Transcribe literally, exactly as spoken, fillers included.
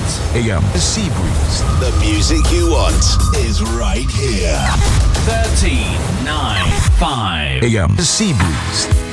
A M. The Sea Breeze. The music you want is right here. thirteen nine five. A M. The Sea Breeze.